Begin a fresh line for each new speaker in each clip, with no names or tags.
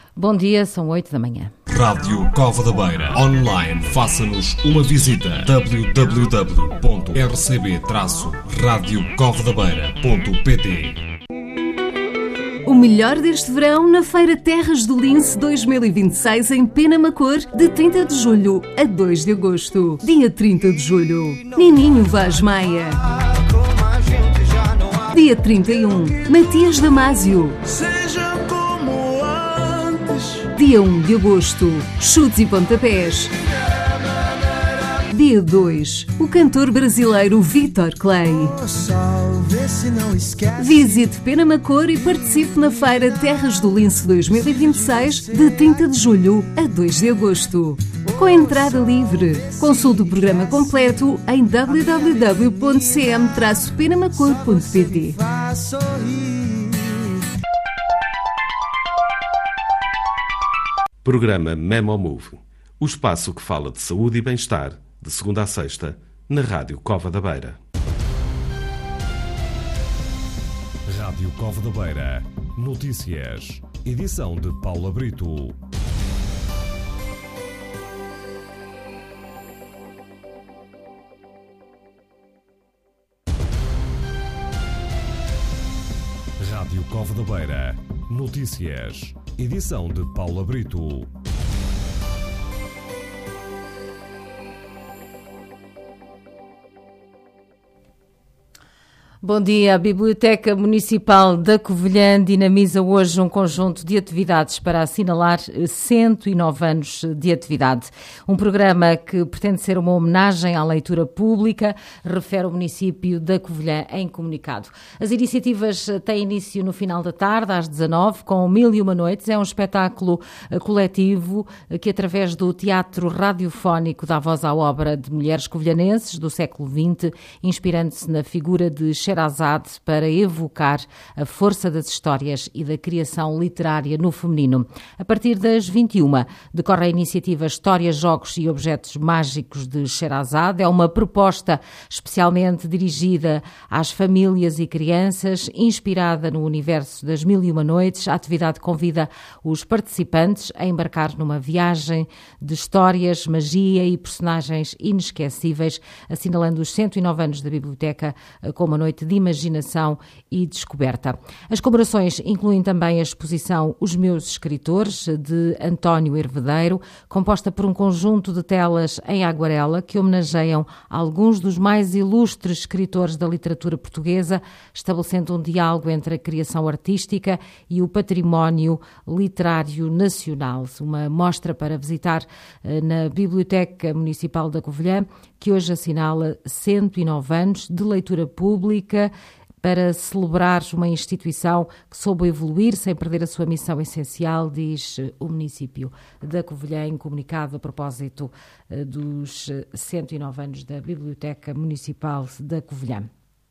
Bom dia, são 8 da manhã.
Rádio Cova da Beira. Online, faça-nos uma visita. www.rcb-radiocovadabeira.pt.
O melhor deste verão na Feira Terras do Lince 2026 em Penamacor, de 30 de julho a 2 de agosto. Dia 30 de julho, Nininho Vaz Maia. Dia 31, Matias Damasio. Dia 1 de agosto, Chutes e Pontapés. Dia 2, o cantor brasileiro Vitor Clay. Visite Penamacor e participe na Feira Terras do Lince 2026, de 30 de julho a 2 de agosto. Com entrada livre. Consulte o programa completo em www.cm-penamacor.pt.
Programa Memo Move, o espaço que fala de saúde e bem-estar, de segunda a sexta, na Rádio Cova da Beira.
Rádio Cova da Beira. Notícias. Edição de Paula Brito. Rádio Cova da Beira. Notícias. Edição de Paula Brito.
Bom dia. A Biblioteca Municipal da Covilhã dinamiza hoje um conjunto de atividades para assinalar 109 anos de atividade. Um programa que pretende ser uma homenagem à leitura pública, refere o município da Covilhã em comunicado. As iniciativas têm início no final da tarde, às 19h, com 1001 Noites. É um espetáculo coletivo que, através do teatro radiofónico, dá voz à obra de mulheres covilhanenses do século XX, inspirando-se na figura de Sherazade para evocar a força das histórias e da criação literária no feminino. A partir das 21h, decorre a iniciativa Histórias, Jogos e Objetos Mágicos de Sherazade. É uma proposta especialmente dirigida às famílias e crianças, inspirada no universo das 1001 Noites. A atividade convida os participantes a embarcar numa viagem de histórias, magia e personagens inesquecíveis, assinalando os 109 anos da biblioteca com uma noite de imaginação e descoberta. As comemorações incluem também a exposição Os Meus Escritores, de António Hervedeiro, composta por um conjunto de telas em aguarela que homenageiam alguns dos mais ilustres escritores da literatura portuguesa, estabelecendo um diálogo entre a criação artística e o património literário nacional. Uma mostra para visitar na Biblioteca Municipal da Covilhã, que hoje assinala 109 anos de leitura pública, para celebrar uma instituição que soube evoluir sem perder a sua missão essencial, diz o município da Covilhã em comunicado a propósito dos 109 anos da Biblioteca Municipal da Covilhã.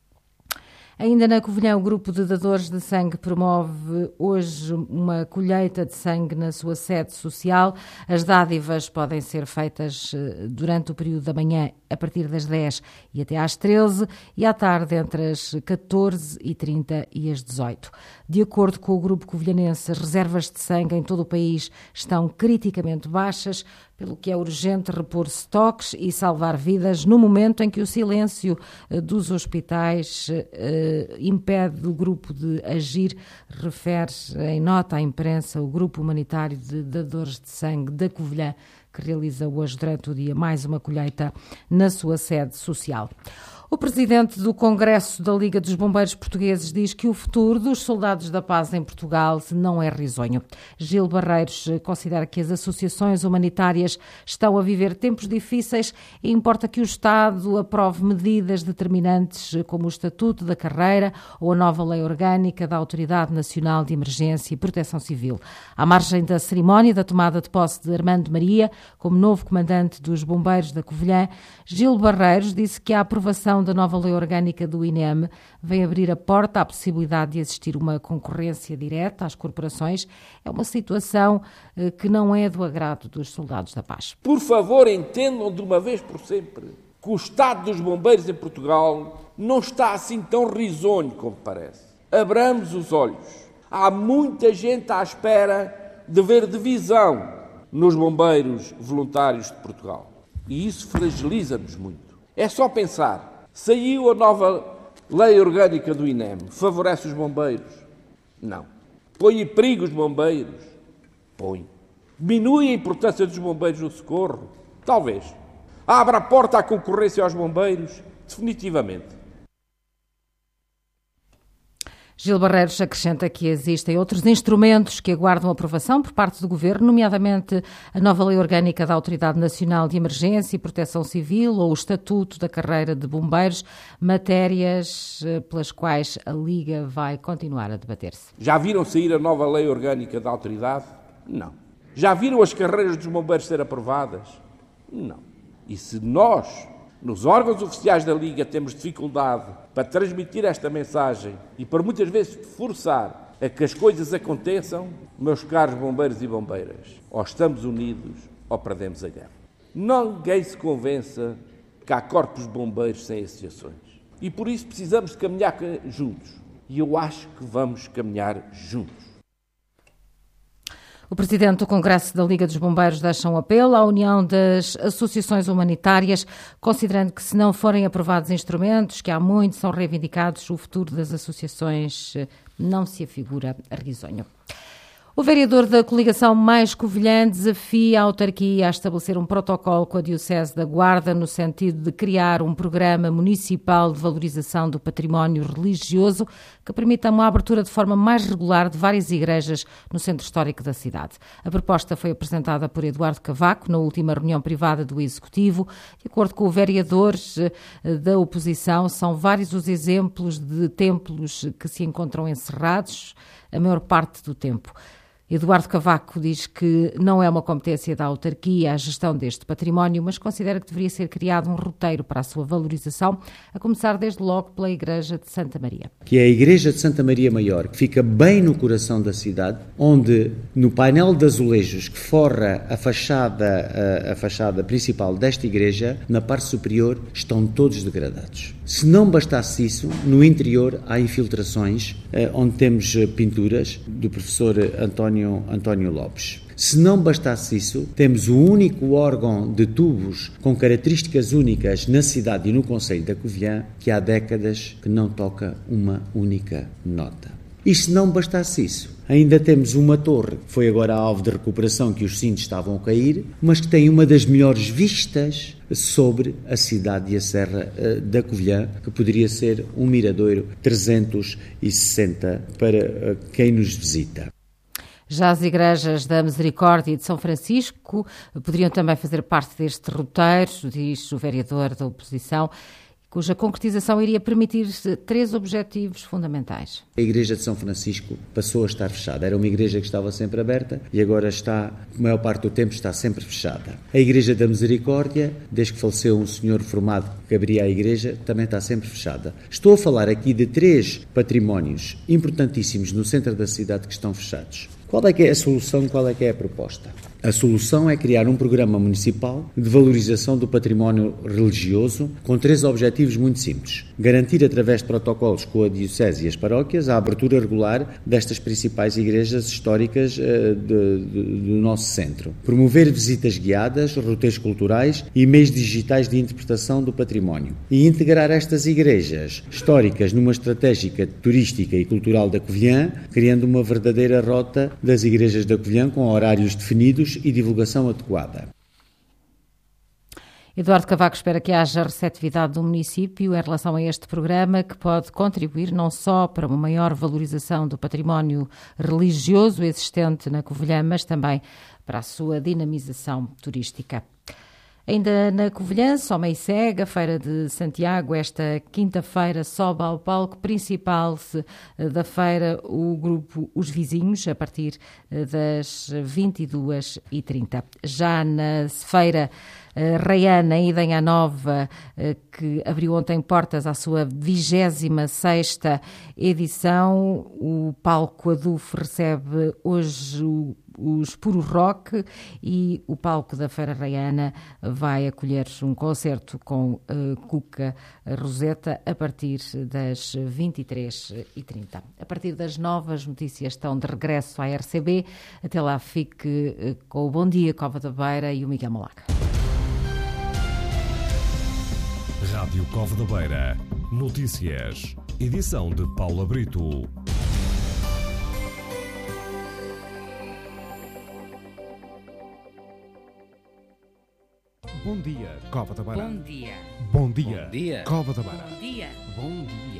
Ainda na Covilhã, o grupo de dadores de sangue promove hoje uma colheita de sangue na sua sede social. As dádivas podem ser feitas durante o período da manhã, a partir das 10 e até às 13, e à tarde entre as 14h30 e as 18. De acordo com o grupo covilhanense, as reservas de sangue em todo o país estão criticamente baixas, pelo que é urgente repor estoques e salvar vidas no momento em que o silêncio dos hospitais impede o grupo de agir, refere em nota à imprensa o grupo humanitário de dadores de sangue da Covilhã, que realiza hoje durante o dia mais uma colheita na sua sede social. O presidente do Congresso da Liga dos Bombeiros Portugueses diz que o futuro dos soldados da paz em Portugal não é risonho. Gil Barreiros considera que as associações humanitárias estão a viver tempos difíceis e importa que o Estado aprove medidas determinantes como o Estatuto da Carreira ou a nova Lei Orgânica da Autoridade Nacional de Emergência e Proteção Civil. À margem da cerimónia da tomada de posse de Armando Maria como novo comandante dos Bombeiros da Covilhã, Gil Barreiros disse que a aprovação da nova lei orgânica do INEM vem abrir a porta à possibilidade de existir uma concorrência direta às corporações. É uma situação que não é do agrado dos soldados da paz.
Por favor, entendam de uma vez por sempre que o estado dos bombeiros em Portugal não está assim tão risonho como parece. Abramos os olhos. Há muita gente à espera de ver divisão nos bombeiros voluntários de Portugal. E isso fragiliza-nos muito. É só pensar, saiu a nova lei orgânica do INEM, favorece os bombeiros? Não. Põe em perigo os bombeiros? Põe. Diminui a importância dos bombeiros no socorro? Talvez. Abre a porta à concorrência aos bombeiros? Definitivamente.
Gil Barreiros acrescenta que existem outros instrumentos que aguardam aprovação por parte do Governo, nomeadamente a nova Lei Orgânica da Autoridade Nacional de Emergência e Proteção Civil ou o Estatuto da Carreira de Bombeiros, matérias pelas quais a Liga vai continuar a debater-se.
Já viram sair a nova Lei Orgânica da Autoridade? Não. Já viram as carreiras dos bombeiros ser aprovadas? Não. E se nós, nos órgãos oficiais da Liga, temos dificuldade para transmitir esta mensagem e por muitas vezes forçar a que as coisas aconteçam, meus caros bombeiros e bombeiras, ou estamos unidos ou perdemos a guerra. Ninguém se convença que há corpos de bombeiros sem associações. E por isso precisamos de caminhar juntos. E eu acho que vamos caminhar juntos.
O presidente do Congresso da Liga dos Bombeiros deixa um apelo à união das associações humanitárias, considerando que, se não forem aprovados instrumentos que há muito são reivindicados, o futuro das associações não se afigura risonho. O vereador da coligação Mais Covilhã desafia a autarquia a estabelecer um protocolo com a Diocese da Guarda no sentido de criar um programa municipal de valorização do património religioso que permita uma abertura de forma mais regular de várias igrejas no centro histórico da cidade. A proposta foi apresentada por Eduardo Cavaco na última reunião privada do Executivo. De acordo com o vereador da oposição, são vários os exemplos de templos que se encontram encerrados a maior parte do tempo. Eduardo Cavaco diz que não é uma competência da autarquia a gestão deste património, mas considera que deveria ser criado um roteiro para a sua valorização, a começar desde logo pela Igreja de Santa Maria.
Que é a Igreja de Santa Maria Maior, que fica bem no coração da cidade, onde no painel de azulejos que forra a fachada principal desta igreja, na parte superior estão todos degradados. Se não bastasse isso, no interior há infiltrações, onde temos pinturas do professor António Lopes. Se não bastasse isso, temos o único órgão de tubos com características únicas na cidade e no concelho da Covilhã, que há décadas que não toca uma única nota. E se não bastasse isso, ainda temos uma torre, que foi agora alvo de recuperação, que os cintos estavam a cair, mas que tem uma das melhores vistas sobre a cidade e a Serra da Covilhã, que poderia ser um miradouro 360 para quem nos visita.
Já as igrejas da Misericórdia e de São Francisco poderiam também fazer parte deste roteiro, diz o vereador da oposição, cuja concretização iria permitir 3 objetivos fundamentais.
A Igreja de São Francisco passou a estar fechada. Era uma igreja que estava sempre aberta e agora está, a maior parte do tempo, está sempre fechada. A Igreja da Misericórdia, desde que faleceu um senhor reformado que abria a igreja, também está sempre fechada. Estou a falar aqui de 3 patrimónios importantíssimos no centro da cidade que estão fechados. Qual é que é a solução e qual é que é a proposta? A solução é criar um programa municipal de valorização do património religioso com 3 objetivos muito simples. Garantir, através de protocolos com a Diocese e as paróquias, a abertura regular destas principais igrejas históricas do nosso centro. Promover visitas guiadas, roteiros culturais e meios digitais de interpretação do património. E integrar estas igrejas históricas numa estratégia turística e cultural da Covilhã, criando uma verdadeira rota das igrejas da Covilhã com horários definidos e divulgação adequada.
Eduardo Cavaco espera que haja receptividade do município em relação a este programa, que pode contribuir não só para uma maior valorização do património religioso existente na Covilhã, mas também para a sua dinamização turística. Ainda na Covilhã, Soma e Cega, a Feira de Santiago, esta quinta-feira sobe ao palco principal da feira o grupo Os Vizinhos, a partir das 22h30. Já na feira Raiana Idenha Nova, que abriu ontem portas à sua 26ª edição. O Palco Adufo recebe hoje os Puro Rock e o palco da Feira Raiana vai acolher um concerto com Cuca Roseta a partir das 23h30. A partir das novas notícias estão de regresso à RCB. Até lá fique com o Bom Dia Cova da Beira e o Miguel Malaca.
Rádio Cova da Beira. Notícias. Edição de Paula Brito.
Bom dia, Cova da Beira.
Bom dia.
Bom dia,
Bom dia.
Cova da Beira.
Bom dia.
Bom dia.